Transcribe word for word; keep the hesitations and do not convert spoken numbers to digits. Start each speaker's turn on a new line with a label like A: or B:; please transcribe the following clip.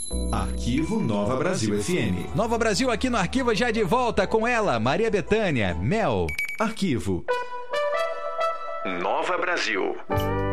A: Arquivo Nova Brasil F M.
B: Nova Brasil aqui no Arquivo, já de volta com ela, Maria Bethânia, Mel.
A: Arquivo
C: Nova Brasil.